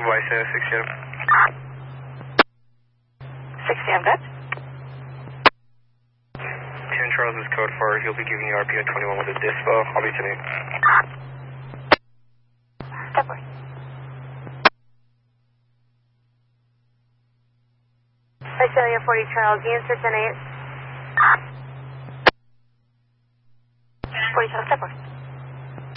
advise 6 Adam. 6 Adam, good. 10 Charles is code 4. He'll be giving you RPO 21 with a dispo. I'll be today. Step boy. Visalia 40 Charles, answer 10-8. 40 Charles, step boy.